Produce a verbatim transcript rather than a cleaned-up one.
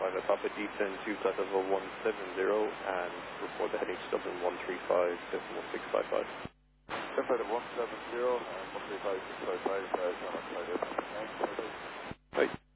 climb the top of descend to flight level one seven zero and report the heading to Dublin one three five decimal six five five. Flight level one seven zero and one three five six five five, uh, San Antonio. Right.